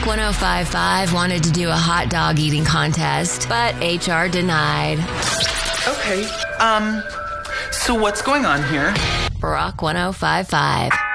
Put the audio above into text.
1055 wanted to do a hot dog eating contest, but HR denied. Okay, so what's going on here? Rock 1055.